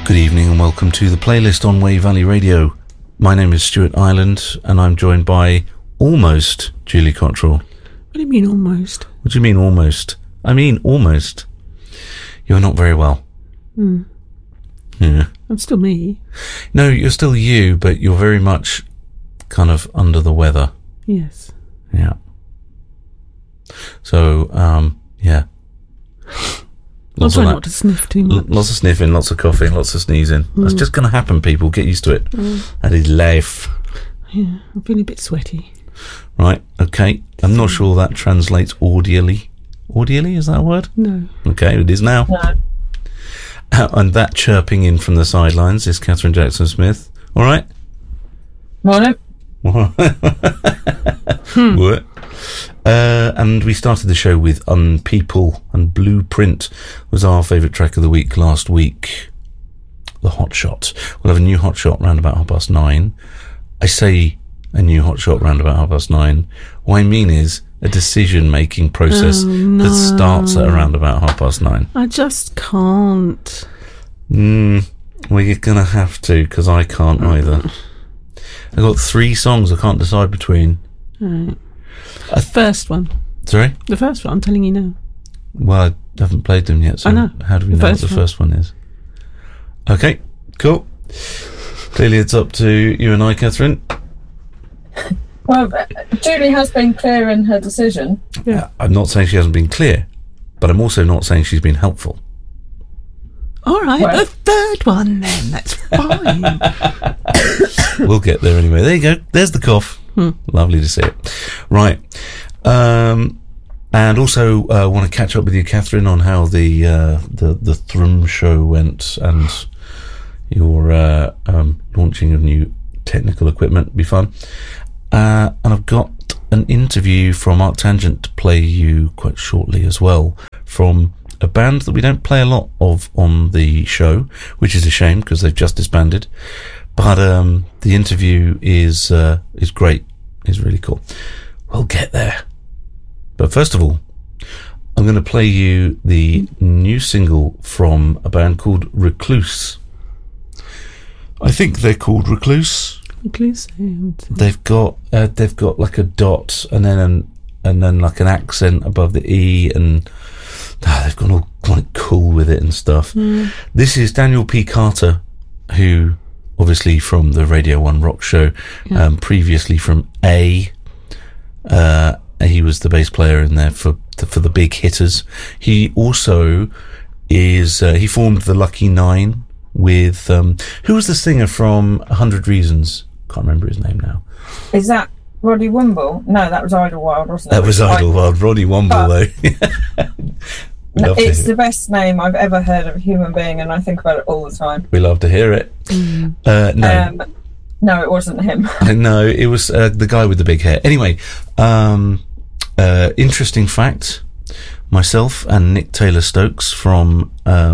Good evening and welcome to the playlist on Wave Valley Radio. My name is Stuart Ireland and I'm joined by almost Julie Cottrell. What do you mean almost? What do you mean almost? I mean almost. You're not very well. Yeah. I'm still me. No, you're still you, but you're very much kind of under the weather. Yes. Yeah. So, yeah. I'll try not to sniff too much. Lots of sniffing, lots of coughing, lots of sneezing. That's just going to happen, people. Get used to it. That is life. Yeah, I'm feeling a bit sweaty. Right, okay. I'm not sure that translates audially. Audially, is that a word? No. Okay, it is now. No. And that chirping in from the sidelines is Catherine Jackson-Smith. All right? Morning. What? And we started the show with Unpeople, and Blueprint was our favourite track of the week last week. The Hot Shot. We'll have a new Hot Shot round about 9:30. I say a new Hot Shot round about 9:30. What I mean is a decision-making process that starts at around about 9:30. I just can't. Well, you're going to have to, because I can't either. I've got 3 songs I can't decide between. Right. First one. Sorry? The first one, I'm telling you now. Well, I haven't played them yet, so I know. How do we know what the first one is? Okay, cool. Clearly it's up to you and I, Catherine. Well, Julie has been clear in her decision. Yeah. I'm not saying she hasn't been clear, but I'm also not saying she's been helpful. All right, Well. the third one then. That's fine. We'll get there anyway. There you go. There's the cough. Lovely to see it. Right. And also want to catch up with you, Catherine, on how the Thrum show went and your launching of new technical equipment. Be fun. And I've got an interview from Arctangent to play you quite shortly as well, from a band that we don't play a lot of on the show, which is a shame because they've just disbanded. But the interview is great. It's really cool. We'll get there. But first of all, I'm going to play you the new single from a band called Recluse. I think they're called Recluse. They've got like a dot and then like an accent above the E, and they've gone all like cool with it and stuff. This is Daniel P. Carter, who obviously from the Radio 1 Rock Show, previously from A. He was the bass player in there for the Big Hitters. He also is he formed the Lucky Nine with who was the singer from 100 Reasons? Can't remember his name now. Is that Roddy Womble? No, that was Idlewild, wasn't it? That was Idlewild. Roddy Womble, though. No, it's the best name I've ever heard of a human being, and I think about it all the time. We love to hear it. No. No, it wasn't him. No, it was the guy with the big hair. Anyway, interesting fact, myself and Nick Taylor-Stokes from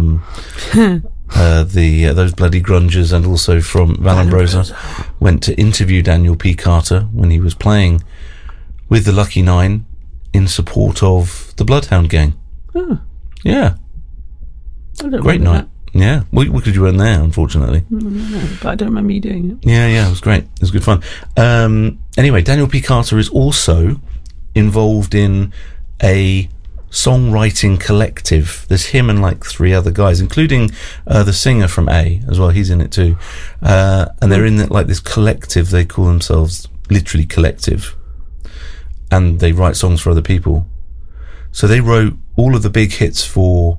those bloody grungers, and also from Valambrosa, went to interview Daniel P. Carter when he was playing with the Lucky Nine in support of the Bloodhound Gang. Oh. Yeah. Great night. Yeah. Because you weren't there, unfortunately. No, but I don't remember you doing it. Yeah, it was great. It was good fun. Anyway, Daniel P. Carter is also involved in a songwriting collective. There's him and like 3 other guys, including the singer from A as well. He's in it too. And they're in like this collective. They call themselves literally Collective. And they write songs for other people. So they wrote all of the big hits for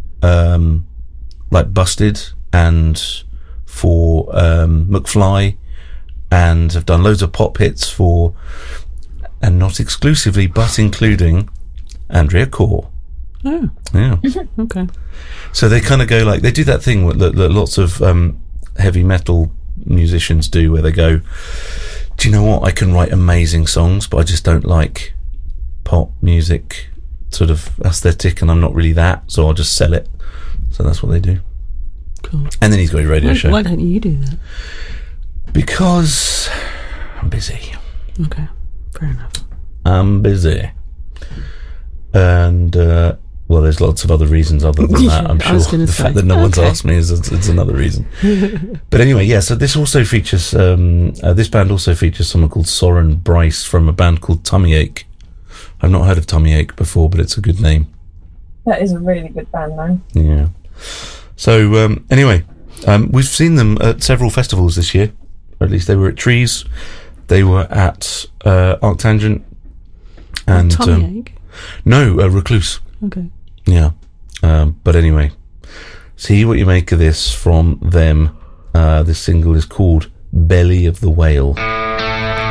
like Busted and for McFly, and have done loads of pop hits for, and not exclusively, but including Andrea Corr. Oh. Yeah. Okay. So they kind of go like, they do that thing that lots of heavy metal musicians do, where they go, do you know what, I can write amazing songs, but I just don't like pop music sort of aesthetic, and I'm not really that, so I'll just sell it. So that's what they do. Cool. And then he's got a radio show. Why don't you do that? Because I'm busy. Okay, fair enough. I'm busy. And Well, there's lots of other reasons other than that, I'm sure. The fact that no one's asked me is it's another reason. But anyway, yeah, so this also features, this band also features someone called Soren Bryce from a band called Tummy Ache. I've not heard of Tummy Ache before, but it's a good name. That is a really good band, though. Yeah. So, anyway, we've seen them at several festivals this year. Or at least they were at Trees. They were at Arctangent. And Tummy Ache? No, Recluse. Okay. Yeah. But anyway, see what you make of this from them. This single is called Belly of the Whale.